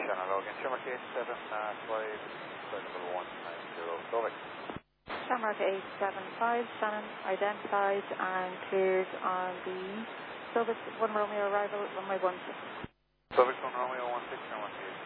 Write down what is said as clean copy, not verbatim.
Shannon Logan, Shamrock 875, flight number 190, Slovak. Shamrock 875, Shannon identified and cleared on the Slovak 1 Romeo arrival, runway 16. Slovak 1 Romeo 16, 1